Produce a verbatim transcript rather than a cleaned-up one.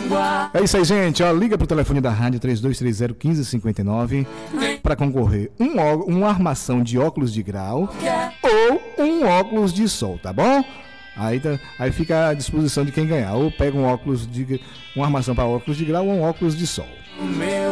É isso aí, gente. Ó, liga pro telefone da rádio três dois três zero, um cinco cinco nove para concorrer um, ó- uma armação de óculos de grau ou um óculos de sol, tá bom? Aí, tá- aí fica à disposição de quem ganhar. Ou pega um óculos de uma armação para óculos de grau ou um óculos de sol.